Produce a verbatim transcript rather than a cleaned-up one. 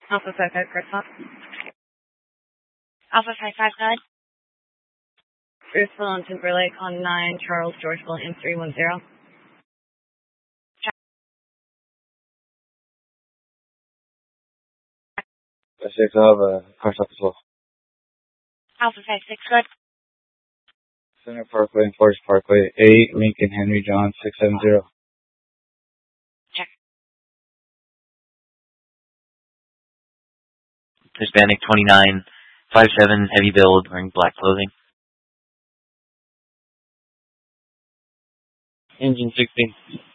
Alpha five five, correct stop. Alpha five five, go ahead. Bruceville on Timberlake on nine, Charles Georgeville in three one zero. Five six, I'll have a car stop as well. Alpha five six, go ahead. Center Parkway and Forest Parkway, eight, Lincoln Henry John, six seven zero. Check. Hispanic twenty-nine, five seven, heavy build, wearing black clothing. Engine sixteen.